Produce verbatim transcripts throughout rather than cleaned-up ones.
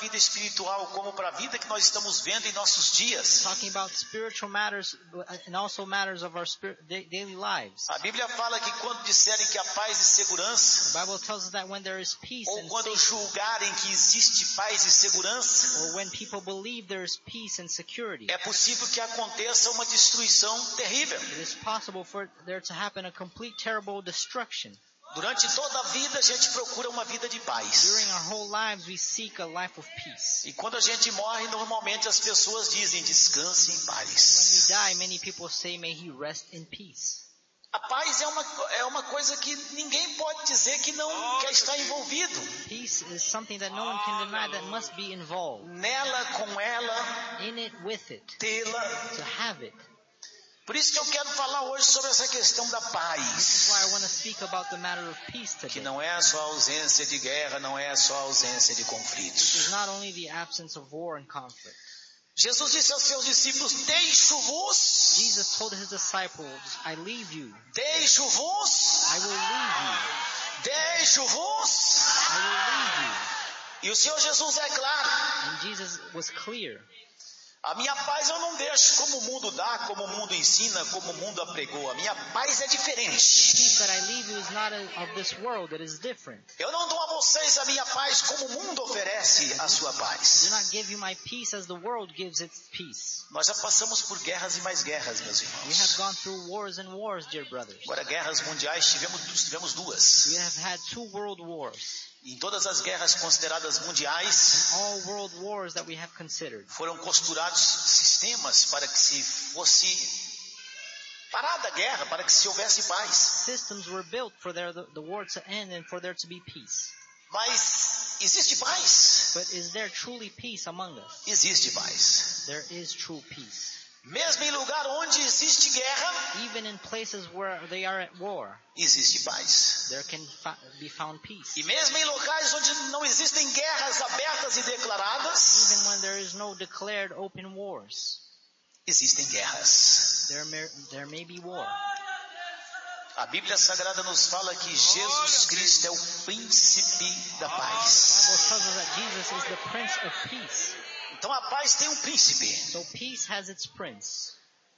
vida espiritual como para a vida que nós estamos vendo em nossos dias. Talking about spiritual matters and also matters of our spirit, daily lives. A Bíblia fala que quando disserem que há paz e segurança, The Bible tells us that when there is peace ou and quando safety, julgarem que existe paz e segurança, or when people believe there is peace and security, é possível que aconteça uma destruição terrível. it is possible for there to happen a complete terrible destruction. Durante toda a vida a gente procura uma vida de paz. During our whole lives we seek a life of peace. E quando a gente morre, normalmente as pessoas dizem descanse em When we paz. die, many people say, may he rest in peace. A paz é uma, é uma coisa que ninguém pode dizer que não quer estar envolvido. Peace is something that no one can deny that must be involved. Nela, com ela, In it, with it, tê-la. to have it. Por isso que eu quero falar hoje sobre essa questão da This is paz. why I want to speak about the matter of peace Que today. não é só a ausência de guerra, não é só a ausência de This is conflitos. not only the absence of war and conflict. Jesus disse aos seus discípulos, deixo-vos, Jesus told his disciples, I leave you. deixo-vos, I will leave you. deixo-vos. I will leave you. E o Senhor Jesus é claro. And Jesus was clear. A minha paz eu não deixo como o mundo dá, como o mundo ensina, como o mundo apregou. A minha paz é diferente. Peace that I leave you is not a, of this world, it is different. Eu não dou a vocês a minha paz como o mundo oferece a sua I do paz. not give you my peace as the world gives its peace. Nós já passamos por guerras e mais guerras, meus We have irmãos. gone through wars and wars, dear brothers. Agora, guerras mundiais, tivemos, tivemos duas. We have had two world wars. Em todas as guerras consideradas mundiais, All world wars that we have considered. foram costurados sistemas para que se fosse parada a guerra, para que se houvesse paz. Systems were built for there, the, the war to end and for there to be peace. Mas existe paz? But is there truly peace among us? Existe paz. There is true peace. Mesmo em lugar onde existe guerra, Even in places where they are at war, existe paz. there can fa- be found peace. E mesmo em locais onde não existem guerras abertas e declaradas, Even when there is no declared open wars, existem guerras. there may, there may be war. A Bíblia Sagrada nos fala que Jesus Cristo é o príncipe da The paz. Bible tells us that Jesus is the Prince of Peace. Então a paz tem um príncipe. So peace has its prince.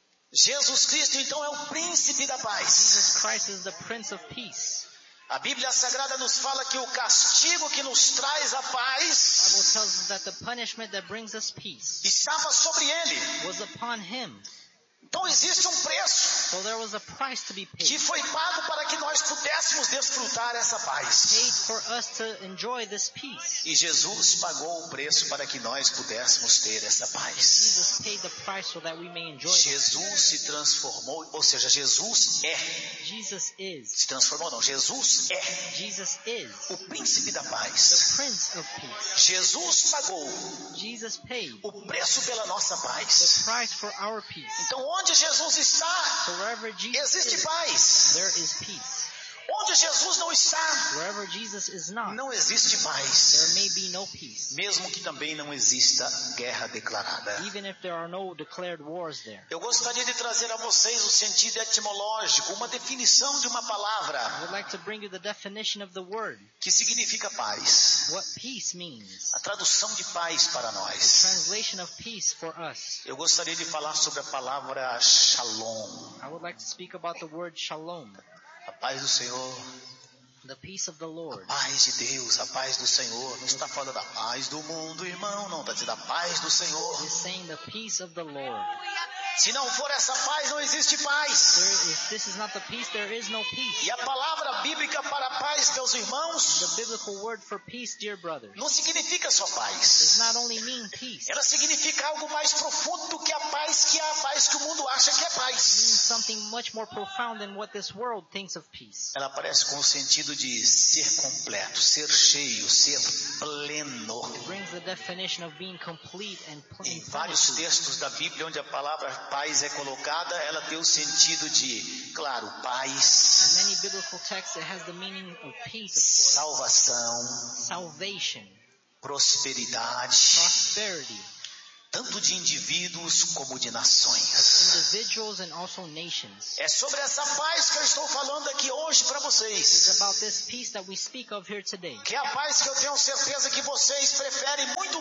Jesus Cristo então é o príncipe da paz. Jesus Christ is the Prince of Peace. A Bíblia Sagrada nos fala que o castigo que nos traz a The Bible paz tells us that the punishment that brings us peace estava sobre ele. was upon him. Então existe um preço So there was a price to be que paid. foi pago para que nós pudéssemos desfrutar essa Paid paz. for us to enjoy this peace. E Jesus pagou o preço para que nós pudéssemos ter essa paz. Jesus paid the price so that we may enjoy this. Jesus se transformou, ou seja, Jesus é. Jesus is. Se transformou não, Jesus é Jesus is o príncipe da the paz. Prince of Peace. Jesus pagou Jesus paid o preço pela nossa the paz. price for our peace. Então onde Jesus está, So wherever Jesus existe is, paz. there is peace. Onde Jesus não está, Wherever Jesus is not, não existe there paz. may be no peace. Mesmo que também não exista guerra declarada. Even if there are no declared wars there. Eu gostaria de trazer a vocês o sentido etimológico, uma definição de uma I palavra would like to bring you the definition of the word, que significa paz. what peace means. A tradução de paz para nós. Translation of peace for us. Eu gostaria de falar sobre a palavra shalom. I would like to speak about the word shalom, A paz do Senhor, the peace of the Lord. a paz de Deus, a paz do Senhor. Não está falando da paz do mundo, irmão, não. Está dizendo a paz do Senhor. It is saying the peace of the Lord. Se não for essa paz, não existe paz. There, if this is not the peace, there is no peace. E a palavra bíblica para paz, meus irmãos, The biblical word for peace, dear brothers, não significa só does paz. not only mean peace. Ela significa algo mais profundo do que a paz que é a paz que o mundo acha que é It paz. means something much more profound than what this world thinks of peace. Ela aparece com o sentido de ser completo, ser cheio, ser pleno. It brings the definition of being complete and pl- Em in vários plenitude. textos da Bíblia onde a palavra paz é colocada, ela tem o sentido de, claro, In paz, many biblical texts, it has the meaning of peace, of course, salvação, salvation, prosperidade, prosperity, tanto de indivíduos como de nações. individuals and also nations. É sobre essa paz que eu estou falando aqui hoje para It's vocês. about this peace that we speak of here today. Que é a paz que eu tenho certeza que vocês preferem muito mais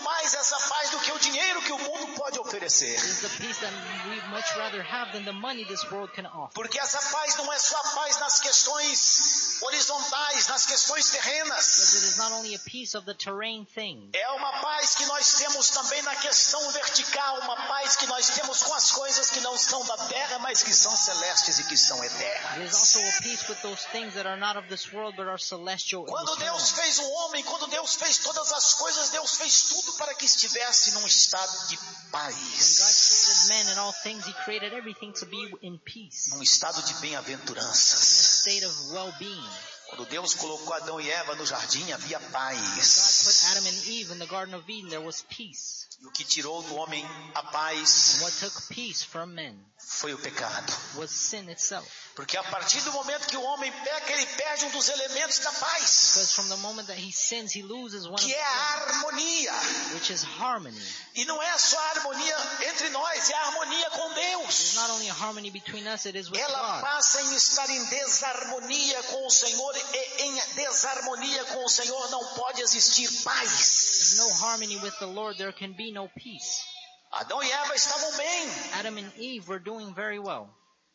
essa paz do que o dinheiro que o mundo pode oferecer. It is the peace that we much rather have than the money this world can offer. Porque essa paz não é só a paz nas questões horizontais, nas questões terrenas. Because it is not only a peace of the terrain things. É uma paz que nós temos também na questão vertical, uma paz que nós temos com as coisas que não são da terra, mas que são celestes e que são eternas. It is also a peace with those things that are not of this world but are celestial and Quando eternal. Deus fez o homem, quando Deus fez todas as coisas, Deus fez tudo para que estivesse num estado de When God paz, created man and all things, He created everything to be in peace, num estado de in a bem-aventuranças. state of well-being. Quando Deus colocou Adão e Eva no jardim, havia God put paz. Adam and Eve in the Garden of Eden, there was peace. E o que tirou do homem a And paz what took peace from men foi o pecado. was sin itself. Porque a partir do momento que o homem peca, ele perde um dos elementos da paz, Because from the moment that he sins, he loses one of que the é a things, harmonia. which is harmony. E não é só a harmonia entre nós, é a harmonia com It is Deus. not only a harmony between us, it is with Ela God. passa em estar em desarmonia com o Senhor, e em desarmonia com o Senhor não pode existir paz. There's no harmony with the Lord, there can be no peace. Adão e Eva estavam bem, Adam and Eve were doing very well.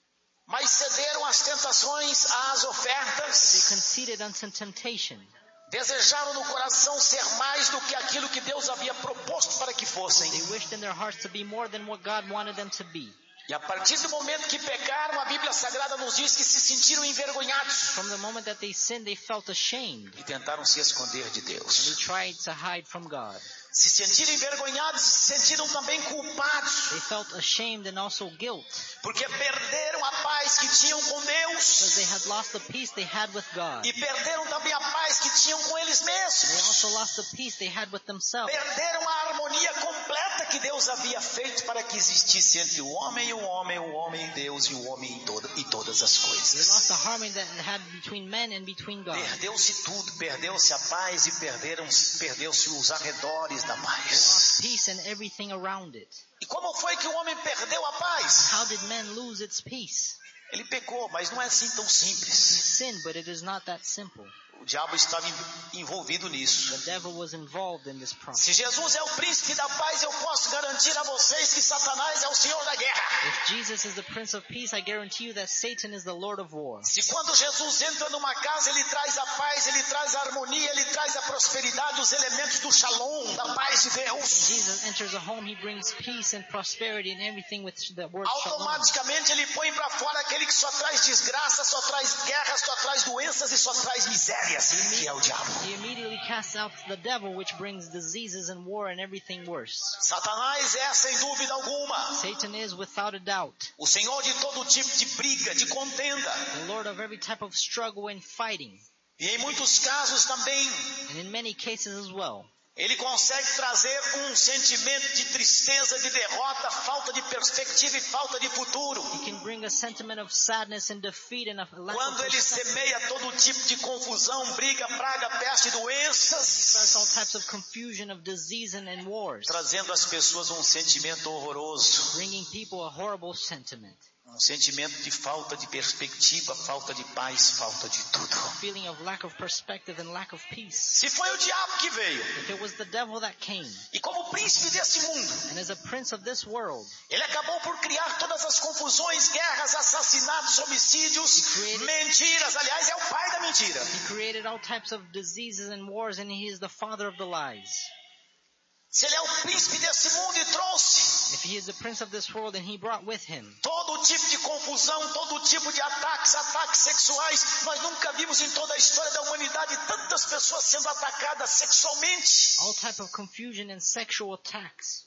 mas cederam às tentações, às They ofertas, conceded unto temptation. desejaram no coração ser mais do que aquilo que Deus havia proposto para que fossem. They wished in their hearts to be more than what God wanted them to be. E a partir do momento que pecaram, a Bíblia Sagrada nos diz que se sentiram envergonhados From the moment that they sinned, they felt ashamed. e tentaram se esconder de And they Deus. tried to hide from God. Se sentiram envergonhados e se sentiram também culpados, They felt ashamed and also guilt porque perderam a paz que tinham com because Deus they had lost the peace they had with God. e perderam também a paz que tinham com eles They mesmos. also lost the peace they had with themselves. Perderam a harmonia completa que Deus havia feito para que existisse entre o homem e o homem, o homem e Deus e o homem e, toda, e todas as They coisas. lost the harmony that it had between men and between God. Perdeu-se tudo, perdeu-se a paz e perderam, perdeu-se os arredores da They paz. lost peace and everything around it. E como foi que o homem perdeu a paz? How did man lose its peace? Ele pecou, mas não é assim tão He simples. sinned, but it is not that simple. O diabo estava envolvido nisso. The devil was involved in this process. Se Jesus é o príncipe da paz, eu posso garantir a vocês que Satanás é o senhor da guerra. If Jesus is the Prince of Peace, I guarantee you that Satan is the Lord of War. Se quando Jesus entra numa casa, ele traz a paz, ele traz a harmonia, ele traz a prosperidade, os elementos do shalom, da paz de When Deus. Jesus enters a home, he brings peace and prosperity and everything with the word shalom. Automaticamente ele põe para fora aquele que só traz desgraça, só traz guerra, só traz doenças e só traz misérias, que é o diabo. He immediately casts out the devil, which brings diseases and war and everything worse. Satanás é, sem dúvida alguma, Satan is, without a doubt, o senhor de todo tipo de briga, de contenda. the Lord of every type of struggle and fighting, E em muitos casos também, and in many cases as well. ele consegue trazer um sentimento de tristeza, de derrota, falta de perspectiva e falta de futuro. He can bring a sentiment of sadness and defeat and a lack of Quando ele perspective. semeia todo tipo de confusão, briga, praga, peste e He starts all doenças, types of confusion, of disease and, and wars, trazendo às pessoas um sentimento horroroso, bringing people a horrible sentiment, um sentimento de falta de perspectiva, falta de paz, falta de tudo. a feeling of lack of perspective and lack of peace. Se foi o diabo que veio, If it was the devil that came, e como príncipe desse mundo, and as a prince of this world, ele acabou por criar todas as confusões, guerras, assassinatos, homicídios, mentiras. Aliás, é o pai da mentira. he created all types of diseases and wars, and he is the father of the lies. Se ele é o príncipe desse mundo e trouxe If he is the prince of this world, and he brought with him todo tipo de confusão, todo tipo de ataques, ataques sexuais. Nós nunca vimos em toda a história da humanidade tantas pessoas sendo atacadas sexualmente. all type of confusion and sexual attacks,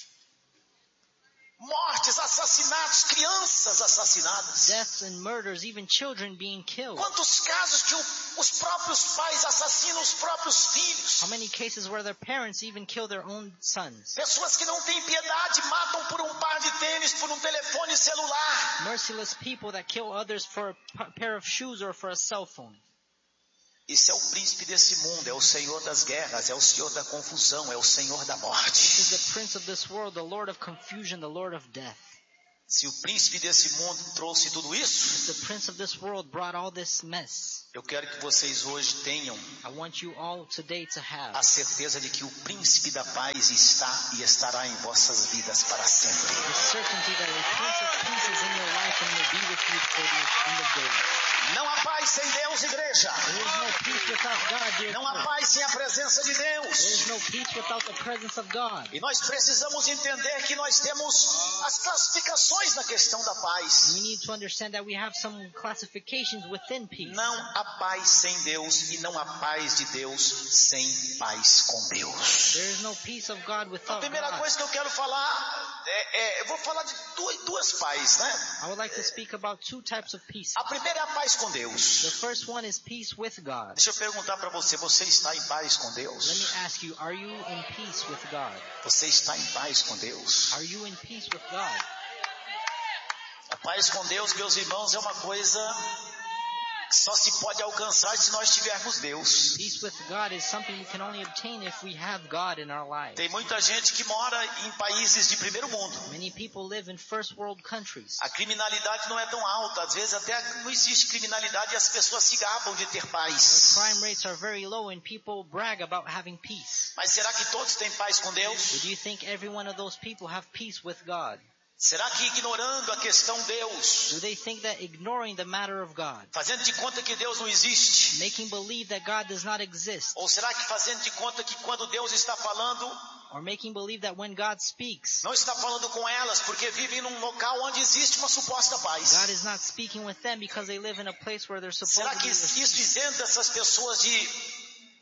Mortes, assassinatos, crianças assassinadas. deaths and murders, even children being killed. Quantos casos que o, os próprios pais assassinam os próprios filhos. How many cases where their parents even kill their own sons? Pessoas que não têm piedade matam por um par de tênis, por um telefone celular. Merciless people that kill others for a p- pair of shoes or for a cell phone. Esse é o príncipe desse mundo, é o senhor das guerras, é o senhor da confusão, é o senhor da morte. This is the prince of this world, the lord of confusion, the lord of death. Se o príncipe desse mundo trouxe tudo isso, If the prince of this world brought all this mess, eu quero que vocês hoje tenham I want you all today to have a certeza de que o príncipe da paz está e estará em vossas vidas para sempre. the certainty that a prince of peace is in your life and will be with you for the end of days. Não há paz sem Deus, igreja. There is no peace without God, dear Não há friends. paz sem a presença de There Deus. is no peace without the presence of God. E nós precisamos entender que nós temos as classificações na questão da paz. We need to understand that we have some classifications within peace. Não há paz sem Deus e não há paz de Deus sem paz com Deus. There is no peace of God A without primeira God. coisa que eu quero falar, é, é, eu vou falar de duas, duas paz, né? I would like to speak about two types of peace. A primeira é a paz com The Deus. first one is peace with God. Deixa eu perguntar para você, você está em paz com Let me Deus? ask you, are you in peace with God? Você está em paz com Deus? Are you in peace with God? A paz com Deus, meus irmãos, é uma coisa que só se pode alcançar se nós tivermos Deus. Peace with God is something we can only obtain if we have God in our lives. Tem muita gente que mora em países de primeiro mundo. Many people live in first world countries. A criminalidade não é tão alta, às vezes até não existe criminalidade e as pessoas se gabam de ter Where paz. crime rates are very low and people brag about having peace. Mas será que todos têm paz com But Deus? do you think every one of those people have peace with God? Será que ignorando a questão Deus, Do they think that ignoring the matter of God, fazendo de conta que Deus não existe? making believe that God does not exist, Ou será que fazendo de conta que quando Deus está falando, or making believe that when God speaks, não está falando com elas porque vivem num local onde existe uma suposta God paz? is not speaking with them because they live in a place where they're Será supposed to que be? isso isenta essas pessoas de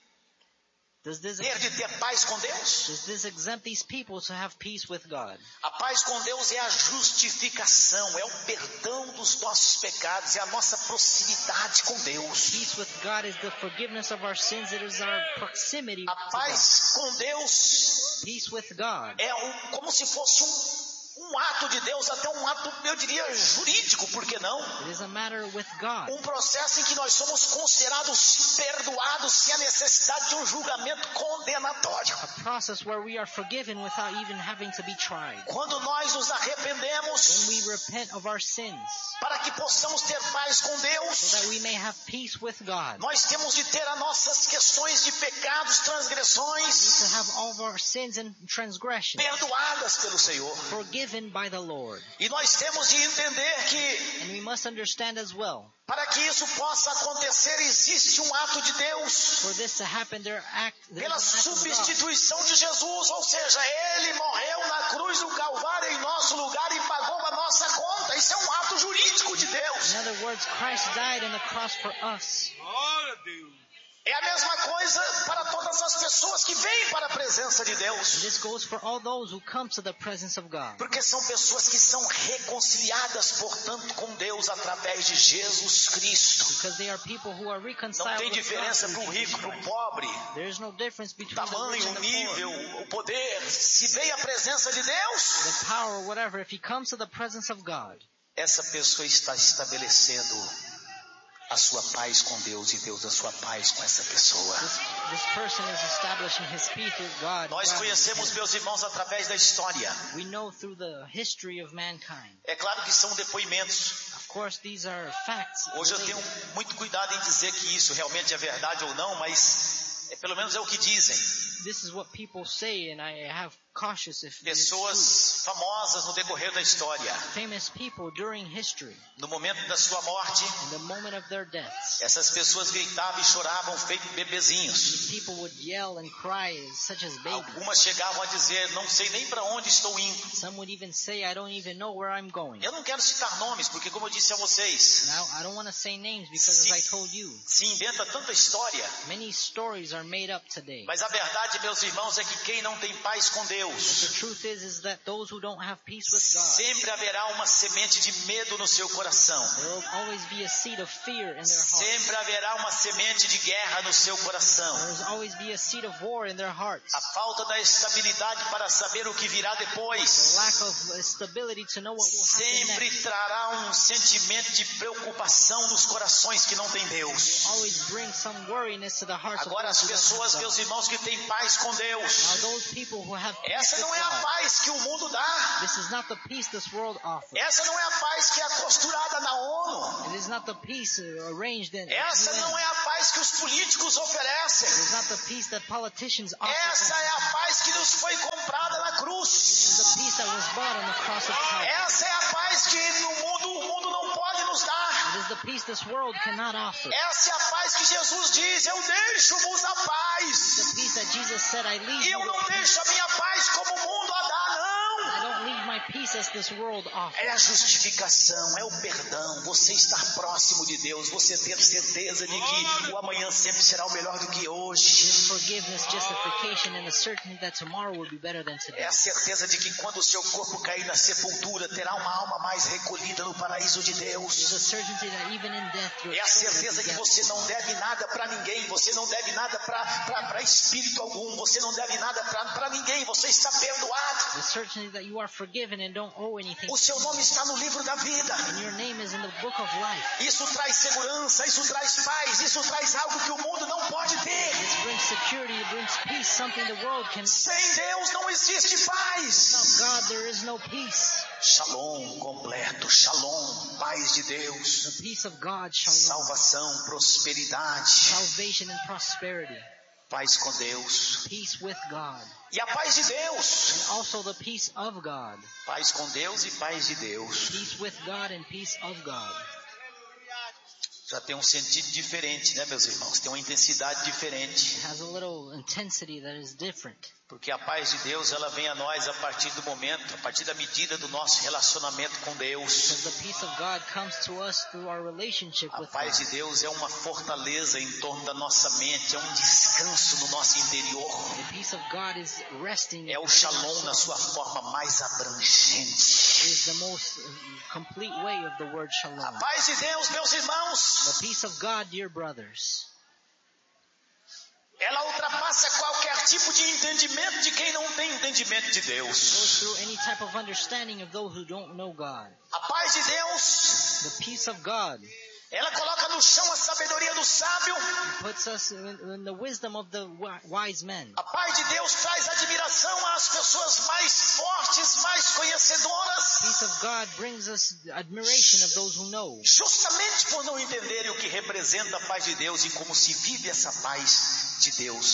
Does this, ter, de ter paz com Deus? does this exempt these people to have peace with God? A paz com Deus é a justificação, é o perdão dos nossos pecados, é a nossa proximidade com Deus. Peace with God is the forgiveness of our sins. It is our proximity A to God. paz com Deus Peace with God. é um, como se fosse um, um ato de Deus, até um ato, eu diria, jurídico, por que não? It is a matter with God. Um processo em que nós somos considerados perdoados sem a necessidade de um julgamento condenatório. A process where we are forgiven without even having to be tried. Quando nós nos When arrependemos we repent of our sins, para que possamos ter paz com so Deus, that we may have peace with God. nós temos de ter as nossas questões de pecados, We need transgressões to have all of our sins and transgressions perdoadas pelo Senhor. forgiven by the Lord. E nós temos de entender que And we must understand as well, para que isso possa acontecer, existe um ato de Deus for this to happen, there act there pela is an act of God. substituição de Jesus, ou seja, Ele morreu na cruz do Calvário em nosso lugar e pagou a nossa conta. Isso é um ato jurídico de Deus. In other words, Christ died on the cross for us. É a mesma coisa para todas as pessoas que vêm para a presença de And Deus. this goes for all those who come to the presence of God. Porque são pessoas que são reconciliadas, portanto, com Deus através de Jesus Cristo. Because they are people who are Não reconciled tem with God. diferença para o rico, para o pobre, There is no difference between the rich tamanho, and the nível, poor. o poder. Se vem a presença de Deus, The power or whatever, if he comes to the presence of God, essa pessoa está estabelecendo a sua paz com Deus e Deus a sua paz com essa pessoa. this, this person is establishing his peace with God. Nós God conhecemos, with him. meus irmãos, através da história. We know through the history of mankind. É claro que são depoimentos. Of course, these are facts. Hoje eu tenho muito cuidado em dizer que isso realmente é verdade ou não, mas é, pelo menos é o que dizem. This is what people say, and I have cautious if it's true. Pessoas famosas no decorrer da história, Famous people during history, no momento da sua morte, in the moment of their deaths, essas pessoas gritavam e choravam feito bebezinhos. people would yell and cry such as babies. Algumas chegavam a dizer, não sei nem para onde estou indo. Some would even say, I don't even know where I'm going. Eu não quero citar nomes, porque como eu disse a vocês, Now, I don't want to say names because as I told you, se inventa tanta história, many stories are made up today. mas a verdade, meus irmãos, é que quem não tem paz com The Deus, truth is, is that those who don't have peace with God, sempre haverá uma semente de medo no seu coração. there will always be a seed of fear in their hearts. Sempre haverá uma semente de guerra no seu coração. There will always be a seed of war in their hearts. A falta da estabilidade para saber o que virá The depois lack of stability to know what will happen sempre next trará um sentimento de preocupação nos corações que não têm Deus. always brings some worriness to the hearts Agora of as those who don't pessoas, have meus God. irmãos, que têm paz com Now Deus, those people who have peace peace Essa with não é a God. paz que o mundo dá. This is not the peace this world offers. Essa não é a paz que é costurada na ONU. It is not the peace uh, arranged in Essa U N. não é a paz que os políticos oferecem. It is not the peace that politicians offer. Essa é a paz que nos foi comprada na It is cruz. the peace that was bought on the cross of Calvary. Essa é a paz que no mundo, o mundo não pode nos dar. It is the peace this world cannot offer. Essa é a paz que Jesus diz, eu deixo-vos a It is paz. the peace that Jesus said, I leave E you eu não with peace. deixo a minha paz como o mundo a dá, não. I don't leave my peace as this world É offers. a justificação, é o perdão, você estar próximo de Deus, você ter certeza de que o amanhã sempre será o melhor do que hoje. It is forgiveness, justification, and the certainty that tomorrow will be better than É today. a certeza de que quando o seu corpo cair na sepultura, terá uma alma mais recolhida no paraíso de It is Deus. the certainty that even in death your É a soul will certeza be que gathered você to não God. deve nada para ninguém, você não deve nada para espírito algum, você não deve nada para ninguém, você está perdoado. The certainty that you are forgiven and don't owe anything. O seu nome está no livro da vida. And your name is in the book of life. Isso traz segurança, isso traz paz, isso traz algo que o mundo não pode ter. This brings security, it brings peace, something the world cannot. Sem Deus não existe paz. Without God, there is no peace. Shalom completo, shalom, paz de Deus, The peace of God, shalom, salvação, prosperidade, salvation and prosperity, paz com Deus. peace with God, E a paz de Deus, and also the peace of God, paz com Deus e paz de Deus. peace with God and peace of God. Já tem um sentido diferente, né, meus irmãos? Tem uma intensidade diferente. It has a little intensity that is different. Porque a paz de Deus, ela vem a nós a partir do momento, a partir da medida do nosso relacionamento com Deus. Because the peace of God comes to us through our relationship A with paz de God. Deus é uma fortaleza em torno da nossa mente, é um descanso no nosso interior. The peace of God is resting. É o within shalom us. na sua forma mais abrangente. It is the most uh, complete way of the word A shalom. paz de Deus, meus irmãos, The peace of God, dear brothers, ela ultrapassa qualquer tipo de entendimento de quem não tem entendimento de goes Deus. through any type of understanding of those who don't know God. A paz de Deus, The peace of God ela coloca no chão a sabedoria do sábio. puts us in, in the wisdom of the wi- wise men. A paz de Deus traz admiração às pessoas mais fortes, mais conhecedoras, Peace of God brings us admiration of those who know, justamente por não entenderem o que representa a paz de Deus e como se vive essa paz de Deus.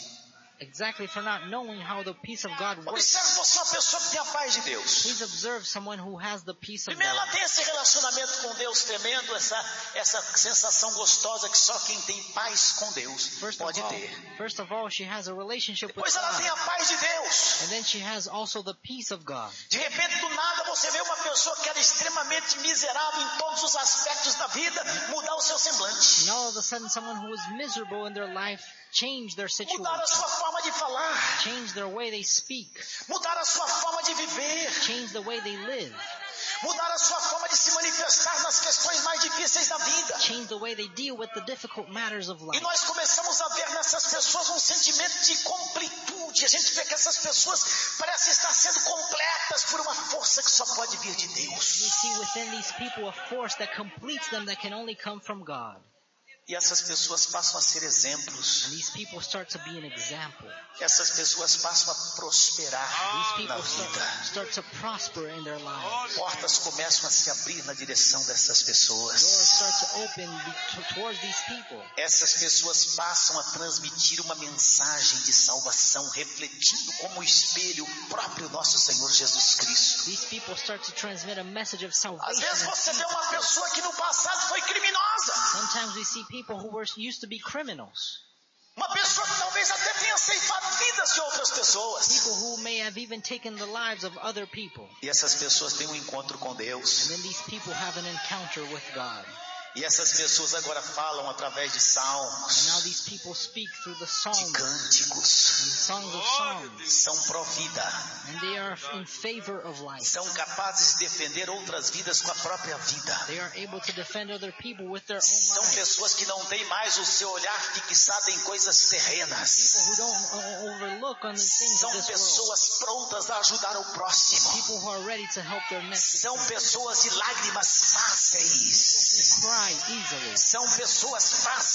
exactly for not knowing how the peace of God works. Observe você uma pessoa que tem a paz de Deus. Please observe someone who has the peace of Primeiro, ela God. tem esse relacionamento com Deus tremendo, essa, essa sensação gostosa que só quem tem paz com Deus First of pode all, ter. first of all, she has a relationship with Depois ela tem God. a paz de Deus. And then she has also the peace of God. De repente, do nada, você vê uma pessoa que era extremamente miserável em todos os aspectos da vida mudar o seu semblante. And all of a sudden, someone who was miserable in their life change their situation, Mudar a sua forma de falar. change their way they speak, Mudar a sua forma de viver. change the way they live, Mudar a sua forma de se manifestar nas questões mais difíceis da vida. change the way they deal with the difficult matters of E life. nós começamos a ver nessas pessoas um sentimento de completude. A gente vê que essas pessoas parecem estar sendo completas por uma força que só pode vir de We Deus. see within these people a force that completes them that can only come from God. E essas pessoas passam a ser exemplos. And these people start to be an example. Essas pessoas passam a prosperar These na people start, vida. start to prosper in their lives. Portas começam a se abrir na direção dessas Doors pessoas. start to open be- to- towards these people. Essas pessoas passam a transmitir uma mensagem de salvação, refletindo como espelho o próprio nosso Senhor Jesus Cristo. These people start to transmit a message of Às salvation. vezes and você vê peace. uma pessoa que no passado foi criminosa. Sometimes we see people who were used to be criminals. Uma pessoa que talvez até tenha ceifado vidas de outras pessoas. People who may have even taken the lives of other people. E essas pessoas têm um encontro com Deus. And then these people have an encounter with God. E essas pessoas agora falam através de And salmos, now these people speak through the de psalms, cânticos. songs of songs. São pró-vida. And they are in favor of life. São capazes de defender outras vidas com a própria vida. They are able to defend other people with their own São lives. pessoas que não têm mais o seu olhar fixado em coisas terrenas. People who don't uh, overlook on the things São of this world. pessoas prontas a ajudar o próximo. People who are ready to help their next. São pessoas de lágrimas fáceis. felizes. cry easily. São pessoas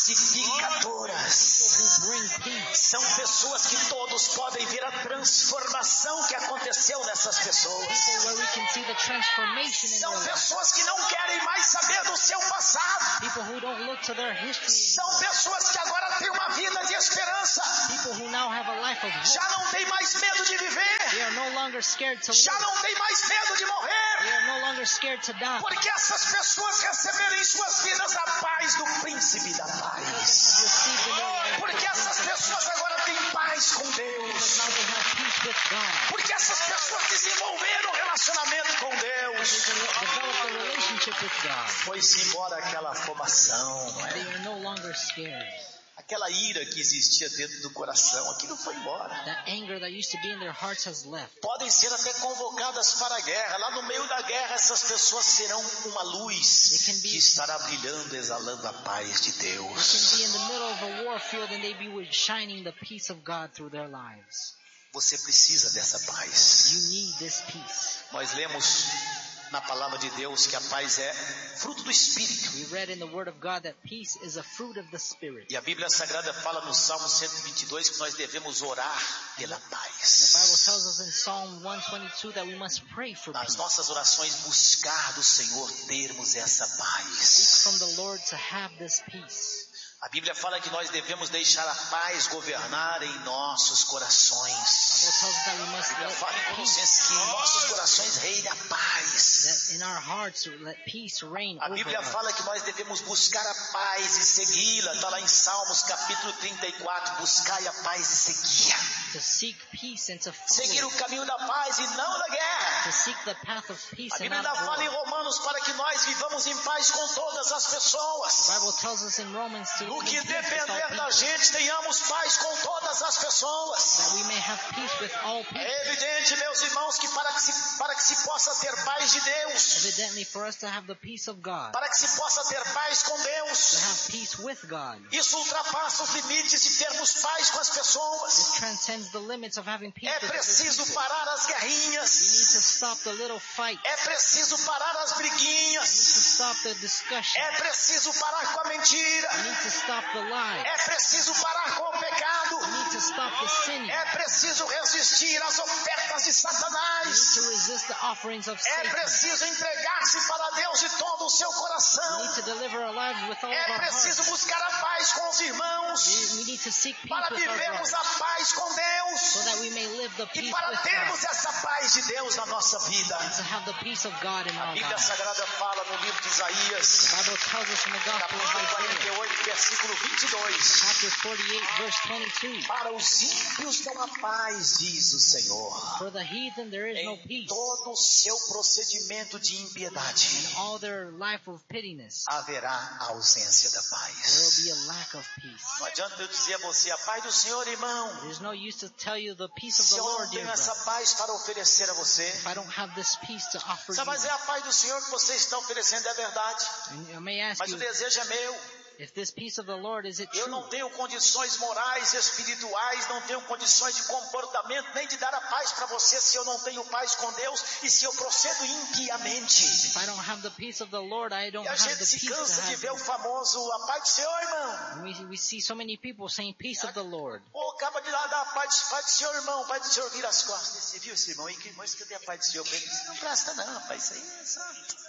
pacificadoras. People who bring peace. São pessoas que todos podem ver a transformação que aconteceu nessas pessoas. People where we can see the transformation in their São lives. pessoas que não querem mais saber do seu passado. People who don't look to their history. São pessoas que agora têm uma vida de esperança. People who now have a life of hope. Já não tem mais medo de viver. They are no longer scared to Já live. não tem mais medo de They morrer. are no longer scared to die. Porque essas pessoas receberam em suas vidas a paz do príncipe da Have paz. received in their life. Porque essas pessoas agora têm paz com Deus. Now they have peace with God. Porque essas pessoas desenvolveram um relacionamento com Deus. They develop a relationship with God. Foi-se embora aquela afobação, não é? They are no longer scared. Aquela ira que existia dentro do coração, aquilo foi embora. That anger that used to be in their hearts has left. Podem ser até convocadas para a guerra. Lá no meio da guerra, essas pessoas serão uma luz que estará brilhando, exalando a paz de They Deus. can be in the middle of a war field and they be with shining the peace of God through their lives. Você precisa dessa paz. You need this peace. Nós lemos na palavra de Deus que a paz é fruto do Espírito. We read in the Word of God that peace is a fruit of the Spirit. E a Bíblia Sagrada fala no Salmo cento e vinte e dois que nós devemos orar pela The Bible paz. tells us in Psalm one twenty-two that we must pray for Nas peace. nossas orações buscar do Senhor termos essa Seek paz. from the Lord to have this peace. A Bíblia fala que nós devemos deixar a paz governar em nossos corações. The Bible tells us that we A must Bíblia let fala em peace, Colossenses que em nossos corações reine a paz. that in our hearts let peace reign A over Bíblia us. fala que nós devemos buscar a paz e segui-la. Está lá em Salmos capítulo trinta e quatro. Buscai a paz e segui-a. To seek peace and to Seguir follow o caminho da paz e não da guerra. to seek the path of peace A and Bíblia not ainda fala em war. Romanos para que nós vivamos em paz com todas as The pessoas. Bible tells us in Romans to No live que in peace with all depender da people, gente, tenhamos paz com todas as pessoas. that we may have peace with all people. É evidente, meus irmãos, que para que se, para que se possa ter paz de Deus, Evidently, for us to have the peace of God, para que se possa ter paz com to Deus, have peace with God, isso ultrapassa os limites de termos paz com as pessoas. this transcends the limits of having peace É with other preciso people. parar as We need to guerrinhas. stop the little fight. É preciso parar as We need to briguinhas. stop the discussion. É preciso parar com a mentira. We need to stop the lie. É preciso parar com o pecado. We need to stop the sinning. É preciso resistir às ofertas de We need Satanás. to resist the offerings of É Satan. preciso entregar-se para Deus de todo o seu We coração. need to deliver our lives with all of É our preciso hearts. buscar a paz com os We, irmãos. we need to seek peace Para with our vivermos brothers, a paz com so Deus. that we may live the E peace para with termos God, essa paz de Deus na nossa vida. and to have the peace of God in A our Bíblia lives. Sagrada fala no livro de Isaías, The Bible tells us in the Gospel capítulo of quarenta Isaiah, e oito, versículo vinte e dois. chapter forty-eight, verse twenty-two, Para os ímpios não há paz, diz o Senhor. for the heathen there is no Em peace, todo o seu procedimento de impiedade all their life of pettiness, haverá a ausência da there paz. will be a lack of peace. Não adianta eu dizer a você, a paz do Senhor, irmão. There's no use to tell you the peace of Se the eu Lord, não dear tenho essa brother, paz para oferecer a você. if I don't have this peace to offer Sabe, mas é you. a paz do Senhor que você está oferecendo, é verdade. And I may ask Mas o you, desejo é meu. if this peace of the Lord, is it Eu true? não tenho condições morais, espirituais, não tenho condições de comportamento, nem de dar a paz para você se eu não tenho paz com Deus e se eu procedo impiamente. If I don't have the peace of the Lord, I don't E a have gente the se peace to cansa de have ver o you. famoso, a paz do Senhor, irmão. And we, we see so many people saying peace of the Lord. Ou acaba de lá dar a paz, paz do Senhor, irmão, paz do Senhor, vira as costas. Você viu esse irmão aí? Que irmão, isso que eu tenho a paz do Senhor. Ele disse, não presta não, rapaz, isso aí é só...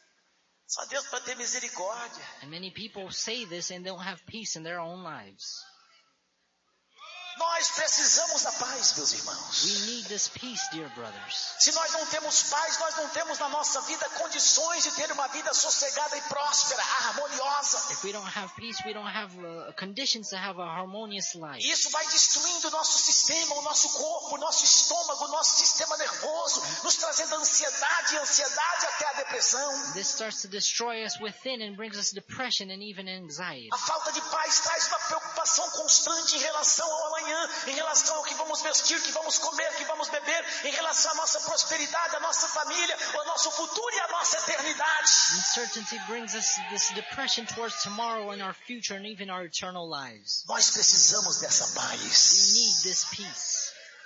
Só Deus para ter misericórdia. And many people say this and don't have peace in their own lives. Nós precisamos da paz, meus irmãos. We need this peace, dear brothers. Se nós não temos paz, nós não temos na nossa vida condições de ter uma vida sossegada e próspera, harmoniosa. If we don't have peace, we don't have uh, conditions to have a harmonious life. Isso vai destruindo o nosso sistema, o nosso corpo, o nosso estômago, o nosso sistema nervoso, nos trazendo ansiedade e ansiedade até a depressão. This starts to destroy us within and brings us depression and even anxiety. A falta de paz traz uma preocupação constante em relação ao amanhã, em relação ao que vamos vestir, que vamos comer, que vamos beber, em relação à nossa prosperidade, à nossa família, ao nosso futuro e à nossa eternidade. Uncertainty brings us this depression towards tomorrow and our future and even our eternal lives. Nós precisamos dessa We paz. need this peace.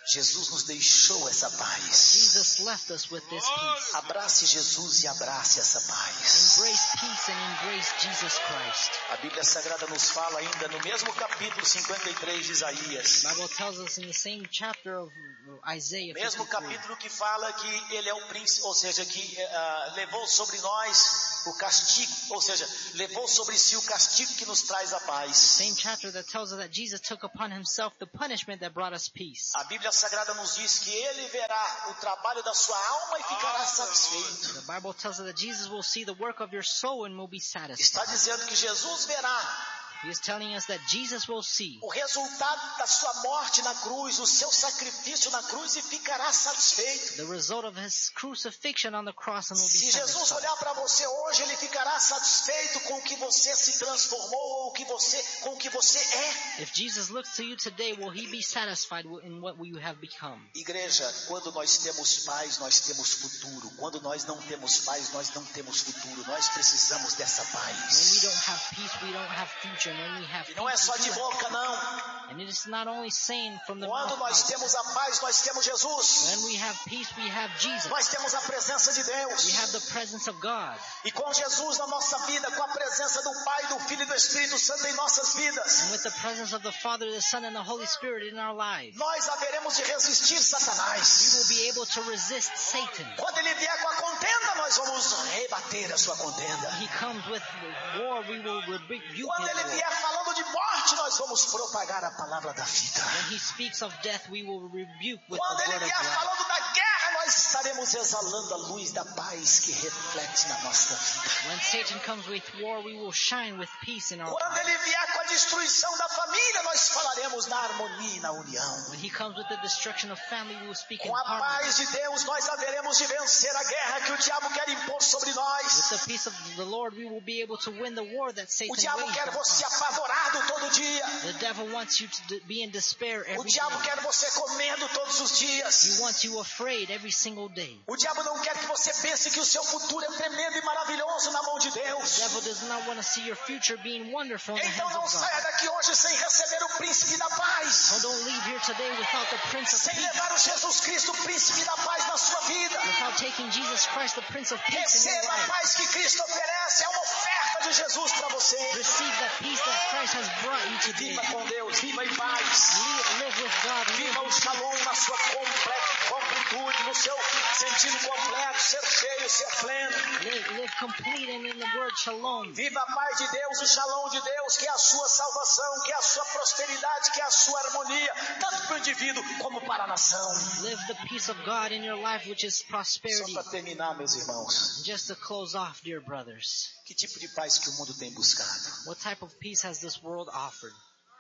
Jesus nos deixou essa paz. Jesus left us with this peace. Abrace Jesus e abrace essa paz. Embrace peace and embrace Jesus Christ. A Bíblia Sagrada nos fala ainda no mesmo capítulo cinquenta e três de Isaías. The Bible tells us in the same chapter of Isaiah Mesmo fifty-three, capítulo que fala que ele é o príncipe, ou seja, que uh, levou sobre nós o castigo, ou seja, levou sobre si o castigo que nos traz a paz. same chapter that tells us that Jesus took upon himself the punishment that brought us peace. A Bíblia Sagrada nos diz que ele verá o trabalho da sua alma e ficará satisfeito. The Bible tells us that Jesus will see the work of your soul and will be Está satisfied. dizendo que Jesus verá He is telling us that Jesus will see o resultado da sua morte na cruz, o seu sacrifício na cruz e ficará satisfeito. the result of his crucifixion on the cross and will be Se Jesus satisfied. olhar para você hoje, ele ficará satisfeito com o que você se transformou ou o que você, com o que você é. If Jesus looks to you today, will he be satisfied in what you have become? Igreja, quando nós temos paz, nós temos futuro. Quando nós não temos paz, nós não temos futuro. Nós precisamos dessa When we paz. don't have peace, we don't have future. And when we have E não é peace, só we de do have boca, peace. não. And it is not only saying from the Quando mouth nós out. temos a paz, nós temos Jesus. When we have peace, we have Jesus. Nós temos a presença de Deus. We have the presence of God. E com Jesus na nossa vida, com a presença do Pai, do Filho e do Espírito Santo em nossas vidas, And with the presence of the Father, the Son, and the Holy Spirit in our lives, nós haveremos de resistir we Satanás. will be able to resist Satan. Quando ele vier com a contenda, nós vamos rebater a sua contenda. He comes with war, we will rebuke Quando ele his war. vier falando de morte, nós vamos propagar a palavra da vida. When he speaks of death, we will rebuke with Quando the ele word of vier life. falando da guerra, nós estaremos exalando a luz da paz que reflete na nossa vida. When Satan comes with war, we will shine with peace in our Quando lives. ele vier com a destruição da família, nós falaremos na harmonia e na união. When he comes with the destruction of family, we will speak in Com a harmony. paz de Deus, nós haveremos de vencer a guerra que o diabo quer impor sobre nós. With the peace of the Lord, we will be able to win the war that Satan O diabo wages quer on você us. apavorado todo dia. The devil wants you to d- be in despair O every day. diabo quer você comendo todos os dias. He wants you afraid every single day. O diabo não quer que você pense que o seu futuro é tremendo e maravilhoso na mão de Deus. The devil does not want to see your future being wonderful in the Então hands não of saia God. daqui hoje sem receber o príncipe da paz. So don't leave here today without the Prince of Sem Peace, levar o Jesus Cristo, o príncipe da paz na sua vida. without taking Jesus Christ, the Prince of Peace, in your Receba a life. paz que Cristo oferece. É uma oferta de Jesus para você. Receive the peace that Christ has brought you today. Viva com Deus, viva em paz. Live, live with God. Viva o shalom na sua comple- completude, no seu sentido completo, ser cheio, ser pleno. Live, live complete and in the word shalom. Viva a paz de Deus, o shalom de Deus, que é a sua salvação, que é a sua prosperidade, que é a sua harmonia, tanto para o indivíduo como para a nação. Live the peace of God in your life, which is Só prosperity. para terminar, meus irmãos, Just to close off, dear brothers, que tipo de paz que o mundo tem buscado? what type of peace has this world offered?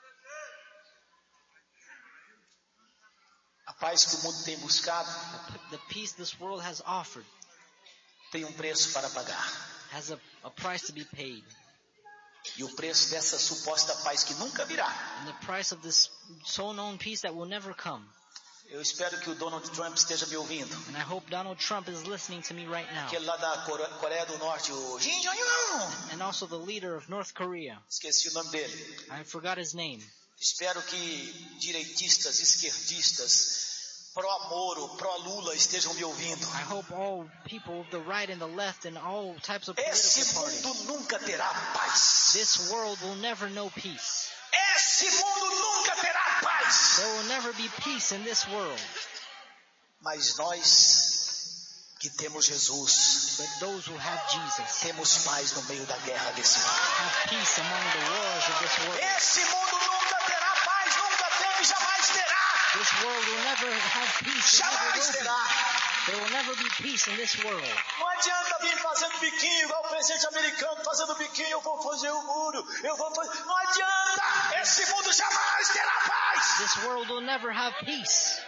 A paz que o mundo tem buscado The, the peace this world has offered tem um preço para pagar. has a, a price to be paid. E o preço dessa suposta paz que nunca virá. And the price of this so-known peace that will never come. Eu espero que o Donald Trump esteja me ouvindo. And I hope Donald Trump is listening to me right now. Aquele lá da Core- Coreia do Norte, o Kim Jong-un. And also the leader of North Korea. Esqueci o nome dele. I forgot his name. Espero que direitistas, esquerdistas, pró-Moro, pró-Lula estejam me ouvindo. I hope all people of the right and the left and all types of Esse political parties. mundo nunca terá paz. This world will never know peace. Esse mundo nunca terá paz. There will never be peace in this world. Mas nós que temos Jesus, But those who have Jesus temos paz no meio da guerra desse mundo. have peace among the wars of this world. Esse mundo nunca terá paz, nunca teve, jamais terá. This world will never have peace. It never Jamais will be. terá. There will never be peace in this world. Não adianta vir fazendo biquinho igual o presidente americano fazendo biquinho, eu vou fazer o muro, eu vou fazer... Não adianta! Esse mundo jamais terá paz! This world will never have peace.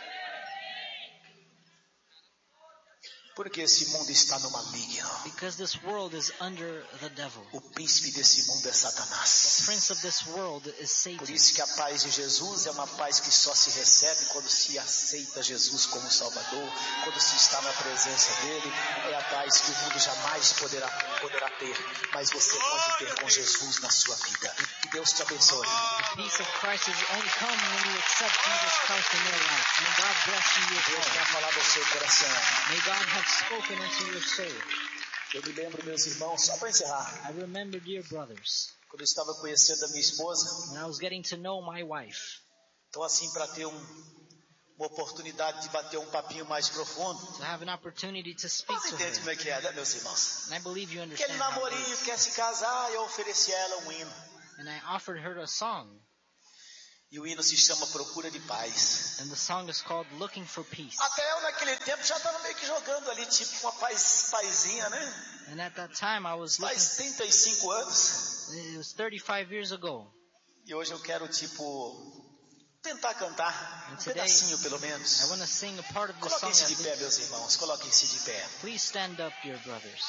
Porque esse mundo está no maligno. Because this world is under the devil. O príncipe desse mundo é Satanás. The prince of this world is Por Satan. isso que a paz de Jesus é uma paz que só se recebe quando se aceita Jesus como Salvador, quando se está na presença dele. É a paz que o mundo jamais poderá, poderá ter, mas você pode ter com Jesus na sua vida. E Deus te abençoe. The peace of Christ is only come when you accept Jesus Christ in your life. May God bless you with Deus all. tenha falado ao seu coração. May God have spoken into your soul. Eu me lembro, meus irmãos, só para encerrar, I remember, dear brothers, quando eu estava conhecendo a minha esposa, when I was getting to know my wife, então assim, para ter um, uma oportunidade de bater um papinho mais profundo, to have an opportunity to speak você to entende her. como é que é, né, meus irmãos? And I believe you Aquele understand how it namorinho, is. quer se casar, eu ofereci a ela um hino. And I offered her a song, E o hino se chama Procura de Paz. and the song is called Looking for Peace. Até eu naquele tempo já estava meio que jogando ali, tipo uma paz, paizinha, né? And at that time I was looking, Faz trinta e cinco anos. it was thirty-five years ago. E hoje eu quero, tipo, tentar cantar um And today, pedacinho pelo menos. I want to sing a part of the song. Coloquem-se At de pé, least. meus irmãos. Coloquem-se de pé. Please stand up, dear brothers.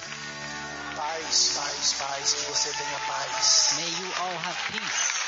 Paz, paz, paz. Que você tenha paz. May you all have peace.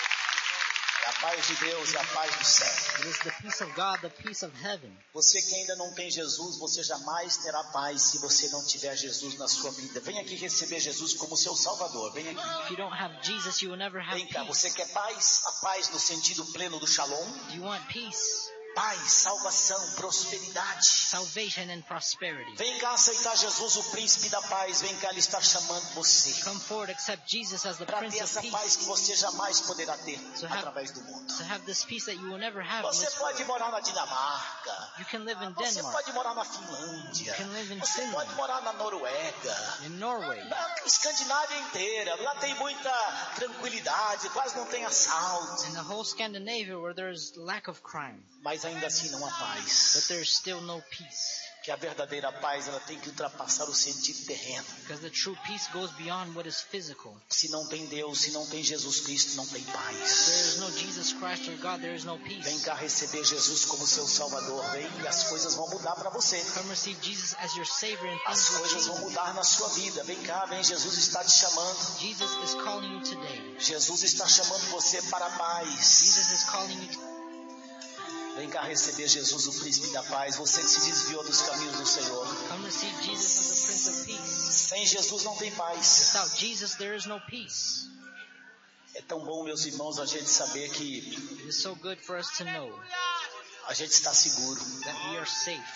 É a paz de Deus e a paz do céu. It is the peace of God, the peace of heaven. Você que ainda não tem Jesus, você jamais terá paz se você não tiver Jesus na sua vida. Vem aqui receber Jesus como seu Salvador. Vem aqui. If you don't have Jesus, you will never have Vem cá. peace. Você quer paz? A paz no sentido pleno do shalom? Do you want peace, Paz, salvação, prosperidade. salvation, and prosperity? Vem cá aceitar Jesus, o príncipe da paz. Vem cá, Ele está chamando você. Come forward, accept Jesus as the Para ter Prince of essa paz Peace. que você jamais poderá ter So have- através do mundo. To have this peace that you will never have in Você this pode world. morar na Dinamarca. You can live in Você Denmark, pode morar na Finlândia. You can live in Você Finland. pode morar na Noruega. in Norway, Na Escandinávia inteira. Lá tem muita tranquilidade, quase não tem assalto. in the whole Scandinavia where there is lack of crime, Mas ainda assim não há but paz. there is still no peace. Que a verdadeira paz, ela tem que ultrapassar o sentido terreno. Because the true peace goes beyond what is physical. Se não tem Deus, se não tem Jesus Cristo, não tem If there paz. is no Jesus Christ or God, there is no Vem peace. cá receber Jesus como seu Salvador. Vem e as coisas vão mudar para você. Come receive Jesus as your Savior and As things will coisas vão change. mudar na sua vida. Vem cá, vem, Jesus está te chamando. Jesus is calling you today. Jesus está chamando você para a paz. Jesus is calling you. Vem cá receber Jesus, o príncipe da paz. Você que se desviou dos caminhos do Senhor. Come receive Jesus as the Prince of Peace. Sem Jesus não tem paz. Without Jesus, there is no peace. É tão bom, meus irmãos, a gente saber que It is so good for us to know a gente está seguro. that we are safe.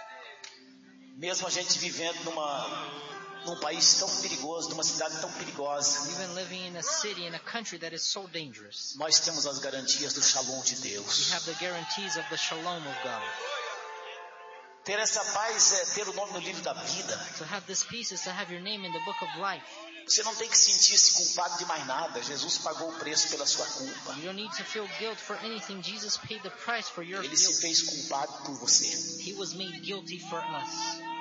Mesmo a gente vivendo numa, num país tão perigoso, numa cidade tão perigosa, Even living in a city, in a country that is so dangerous, nós temos as garantias do shalom de we Deus. have the guarantees of the shalom of God. Ter essa paz é ter o nome no livro da vida. To have this peace is to have your name in the book of life. Você não tem que sentir-se culpado de mais nada. Jesus pagou o preço pela sua culpa. You don't need to feel guilt for anything. Jesus paid the price for your Ele se guilt. fez culpado por você. He was made guilty for us.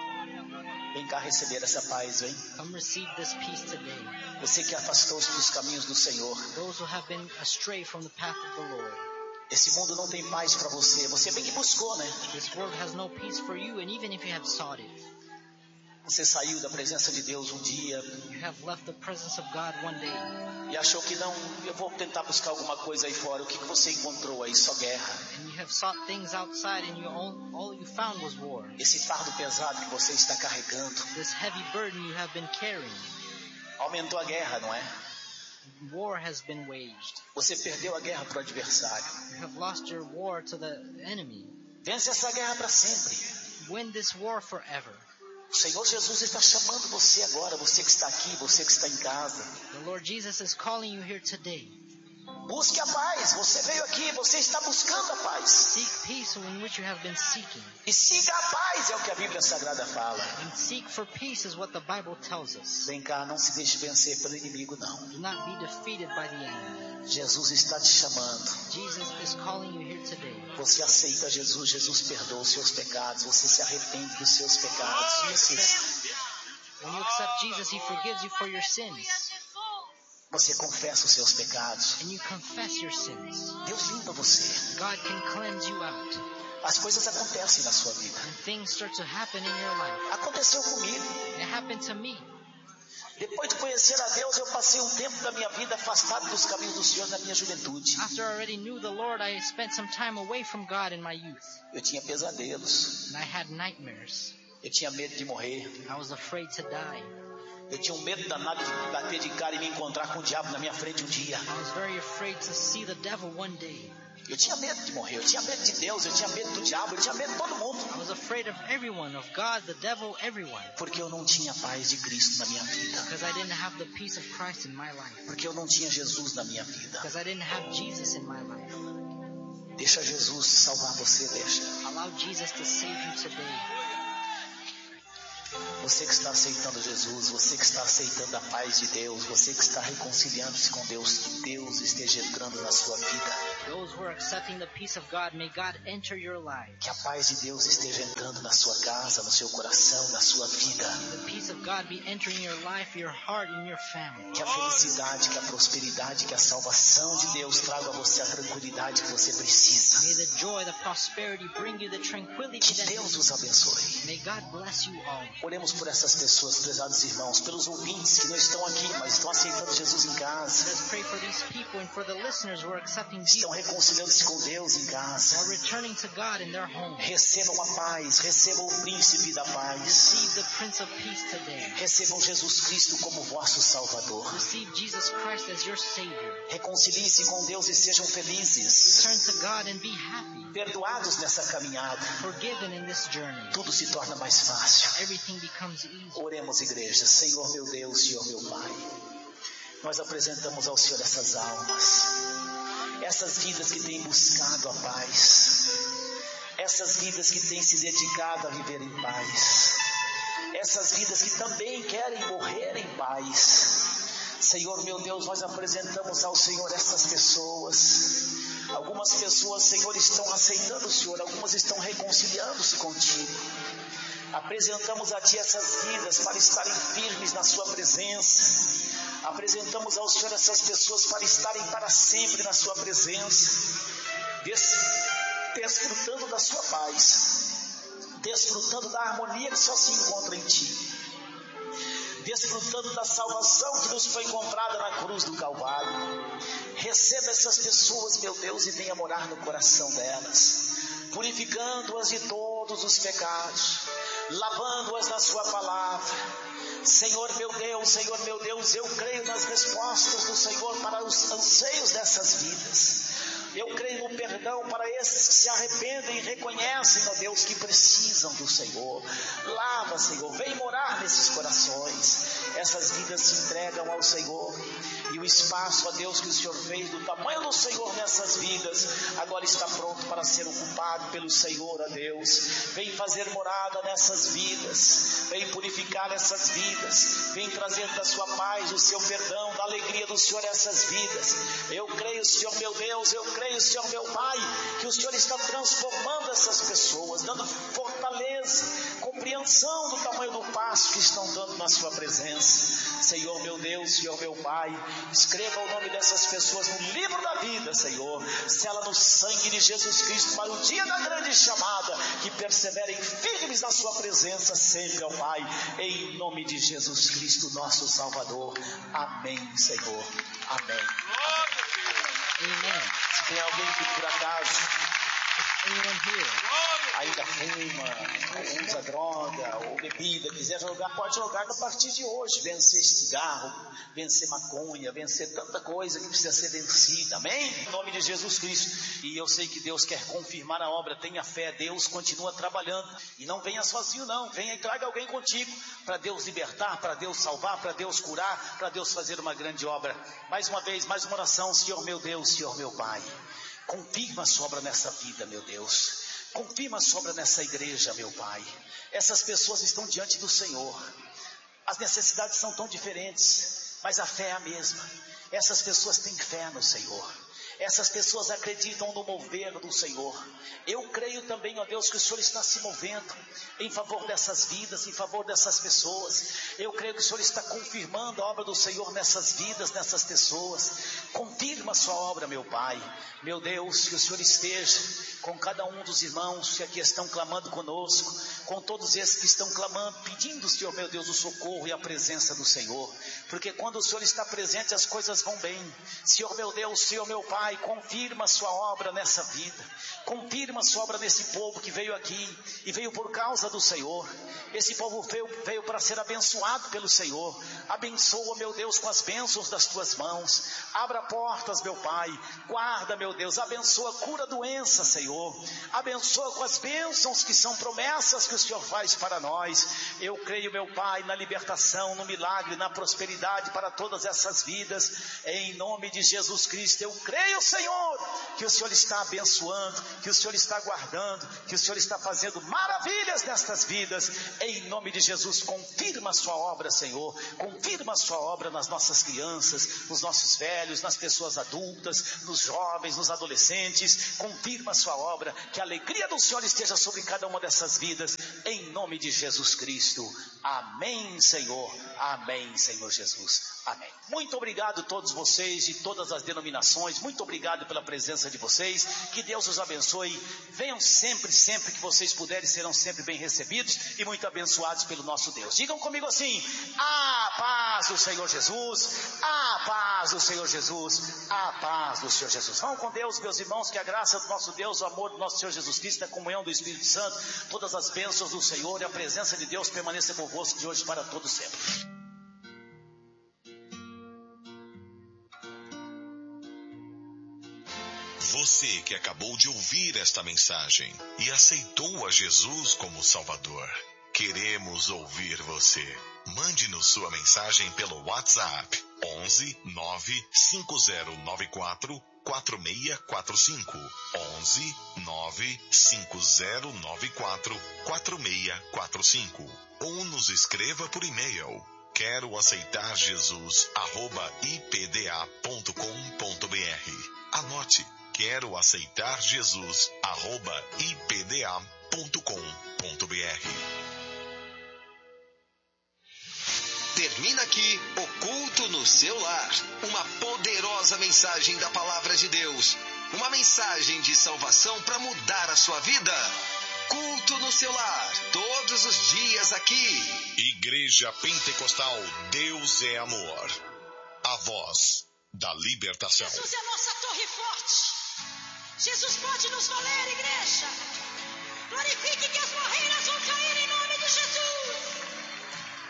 Vem cá receber essa paz, vem. Come receive this peace today. Você que afastou-se dos caminhos do Senhor. Those who have been astray from the path of the Lord. Esse mundo não tem paz para você. Você bem que buscou, né? This world has no peace for you, and even if you have sought it, Você saiu da presença de Deus um dia you have left the presence of God one day, e achou que não, eu vou tentar buscar alguma coisa aí fora. O que, que você encontrou aí? Só guerra. and you have sought things outside, and you all, all you found was war. Esse fardo pesado que você está carregando This heavy burden you have been carrying. aumentou a guerra, não é? War has been waged. Você perdeu a guerra para o adversário. You have lost your war to the enemy. Vence essa guerra para sempre. Win this war forever. O Senhor Jesus está chamando você agora, você que está aqui, você que está em casa. The Lord Jesus is calling you here today. Busque a paz. Você veio aqui, você está buscando a paz. Seek peace in which you have been seeking. E siga a paz, é o que a Bíblia Sagrada fala. And seek for peace is what the Bible tells us. Vem cá, não se deixe vencer pelo inimigo, não. Do not be defeated by the enemy. Jesus está te chamando. Jesus is calling you here today. Você aceita Jesus, Jesus perdoa os seus pecados, você se arrepende dos seus pecados. Você, When you accept Jesus, He forgives you for your sins. você confessa os seus pecados. And you confess your sins. Deus limpa você. God can cleanse you out. As coisas acontecem na sua vida. And things start to happen in your life. Aconteceu comigo. It happened to me. Depois de conhecer a Deus, eu passei um tempo da minha vida afastado dos caminhos do Senhor na minha juventude. After I already knew the Lord, I spent some time away from God in my youth. Eu tinha pesadelos. And I had nightmares. Eu tinha medo de morrer. I was afraid to die. Eu tinha um medo danado de bater de cara e me encontrar com o diabo na minha frente um dia. I was very afraid to see the devil one day. Eu tinha medo de morrer, eu tinha medo de Deus, eu tinha medo do diabo, eu tinha medo de todo mundo. I was afraid of everyone, of God, the devil, everyone. Porque eu não tinha paz de Cristo na minha vida. Because I didn't have the peace of Christ in my life. Porque eu não tinha Jesus na minha vida. Because I didn't have Jesus in my life. Deixa Jesus salvar você, deixa. Allow Jesus to save you today. Você que está aceitando Jesus, você que está aceitando a paz de Deus, você que está reconciliando-se com Deus, que Deus esteja entrando na sua vida. Those who are accepting the peace of God, may God enter your life. Que a paz de Deus esteja entrando na sua casa, no seu coração, na sua vida. The peace of God be entering your life, your heart, and your family. Que a felicidade, que a prosperidade, que a salvação de Deus traga a você a tranquilidade que você precisa. May the joy, the prosperity bring you the tranquility Que that Deus you os abençoe. May God bless you all. Oremos por essas pessoas, prezados irmãos, pelos ouvintes que não estão aqui, mas estão aceitando Jesus em casa. Let's pray for these people and for the listeners who are accepting Estão Jesus. reconciliando-se com Deus em casa. Are returning to God in their home. Recebam a paz, recebam o príncipe da paz. Receive the Prince of Peace today. Recebam Jesus Cristo como vosso Salvador. Receive Jesus Christ as your Savior. Reconciliem-se com Deus e sejam felizes. Return to God and be happy. Perdoados nessa caminhada, Forgiven in this journey. tudo se torna mais fácil. Everything becomes easy. Oremos, igreja. Senhor meu Deus, Senhor meu Pai, nós apresentamos ao Senhor essas almas, essas vidas que têm buscado a paz, essas vidas que têm se dedicado a viver em paz, essas vidas que também querem morrer em paz. Senhor meu Deus, nós apresentamos ao Senhor essas pessoas. Algumas pessoas, Senhor, estão aceitando o Senhor, algumas estão reconciliando-se contigo. Apresentamos a Ti essas vidas para estarem firmes na Sua presença. Apresentamos ao Senhor essas pessoas para estarem para sempre na Sua presença, des- desfrutando da Sua paz, desfrutando da harmonia que só se encontra em Ti, desfrutando da salvação que nos foi encontrada na cruz do Calvário. Receba essas pessoas, meu Deus, e venha morar no coração delas, purificando-as de todos os pecados, lavando-as na Sua palavra. Senhor meu Deus, Senhor meu Deus, eu creio nas respostas do Senhor para os anseios dessas vidas. Eu creio no perdão para esses que se arrependem e reconhecem, ó Deus, que precisam do Senhor. Lava, Senhor, vem morar nesses corações. Essas vidas se entregam ao Senhor. E o espaço, ó Deus, que o Senhor fez do tamanho do Senhor nessas vidas, agora está pronto para ser ocupado pelo Senhor, ó Deus. Vem fazer morada nessas vidas. Vem purificar essas vidas. Vem trazer da Sua paz, o Seu perdão, da alegria do Senhor essas vidas. Eu creio, Senhor meu Deus, eu creio, Senhor meu Pai, que o Senhor está transformando essas pessoas, dando fortaleza, compreensão do tamanho do passo que estão dando na Sua presença. Senhor meu Deus, Senhor meu Pai, escreva o nome dessas pessoas no livro da vida, Senhor. Sela no sangue de Jesus Cristo para o dia da grande chamada, que perseverem firmes na Sua presença sempre, ó Pai, em nome de Jesus Cristo, nosso Salvador. Amém, Senhor. Amém. Amen. Se tem alguém que por acaso Anyone here ainda fuma, ou usa droga, ou bebida, quiser jogar, pode jogar a partir de hoje. Vencer cigarro, vencer maconha, vencer tanta coisa que precisa ser vencida, amém? Em nome de Jesus Cristo. E eu sei que Deus quer confirmar a obra, tenha fé, Deus continua trabalhando. E não venha sozinho não, venha e traga alguém contigo, para Deus libertar, para Deus salvar, para Deus curar, para Deus fazer uma grande obra. Mais uma vez, mais uma oração. Senhor meu Deus, Senhor meu Pai, confirma a Sua obra nessa vida, meu Deus. Confirma a Sua obra nessa igreja, meu Pai. Essas pessoas estão diante do Senhor. As necessidades são tão diferentes, mas a fé é a mesma. Essas pessoas têm fé no Senhor. Essas pessoas acreditam no mover do Senhor. Eu creio também, ó Deus, que o Senhor está se movendo em favor dessas vidas, em favor dessas pessoas. Eu creio que o Senhor está confirmando a obra do Senhor nessas vidas, nessas pessoas. Confirma a Sua obra, meu Pai. Meu Deus, que o Senhor esteja com cada um dos irmãos que aqui estão clamando conosco, com todos esses que estão clamando, pedindo, Senhor meu Deus, o socorro e a presença do Senhor. Porque quando o Senhor está presente, as coisas vão bem. Senhor meu Deus, Senhor meu Pai, confirma a Sua obra nessa vida. confirma a sua obra nesse povo que veio aqui e veio por causa do Senhor. Esse povo veio, veio para ser abençoado pelo Senhor. Abençoa, meu Deus, com as bênçãos das tuas mãos. Abra portas, meu Pai. Guarda, meu Deus. Abençoa, cura doença, Senhor. Abençoa com as bênçãos que são promessas que o Senhor faz para nós. Eu creio, meu Pai, na libertação, no milagre, na prosperidade para todas essas vidas. Em nome de Jesus Cristo, eu creio, Senhor, que o Senhor está abençoando, que o Senhor está guardando, que o Senhor está fazendo maravilhas nestas vidas. Em nome de Jesus, confirma a sua obra, Senhor. Confirma a sua obra nas nossas crianças, nos nossos velhos, nas pessoas adultas, nos jovens, nos adolescentes. Confirma a sua obra, que a alegria do Senhor esteja sobre cada uma dessas vidas. Em nome de Jesus Cristo. Amém, Senhor. Amém, Senhor Jesus. Amém. Muito obrigado a todos vocês de todas as denominações. Muito obrigado pela presença de vocês. Que Deus os abençoe. Venham sempre, sempre que vocês puderem, serão sempre bem recebidos e muito abençoados pelo nosso Deus. Digam comigo assim: a paz do Senhor Jesus, a paz do Senhor Jesus, a paz do Senhor Jesus. Vão com Deus, meus irmãos, que a graça do nosso Deus, o amor do nosso Senhor Jesus Cristo, a comunhão do Espírito Santo, todas as bênçãos do Senhor e a presença de Deus permaneça convosco de hoje para todo sempre. Você que acabou de ouvir esta mensagem e aceitou a Jesus como Salvador, queremos ouvir você. Mande-nos sua mensagem pelo WhatsApp onze nove cinco zero nove quatro quatro seis quatro cinco, onze nove cinco zero nove quatro quatro seis quatro cinco, ou nos escreva por e-mail quero aceitar Jesus arroba i p d a ponto com ponto b r. Anote: quero aceitar Jesus arroba i p d a ponto com ponto b r. Termina aqui o Culto no Seu Lar, uma poderosa mensagem da Palavra de Deus, uma mensagem de salvação para mudar a sua vida. Culto no Seu Lar, todos os dias aqui. Igreja Pentecostal Deus é Amor, a voz da libertação. Jesus é a nossa torre forte. Jesus pode nos valer, igreja. Glorifique que as barreiras vão cair em nome de Jesus.